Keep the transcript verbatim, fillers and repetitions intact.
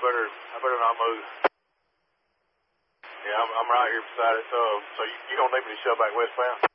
better, I better not move. Yeah, I'm, I'm right here beside it. So, so you, you gonna need me to shove back westbound?